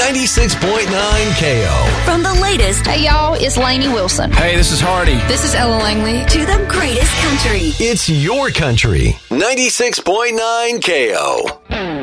96.9 KO. From the latest, Hey, y'all, it's Lainey Wilson. Hey, this is Hardy. This is Ella Langley. to the greatest country. It's your country. 96.9 KO.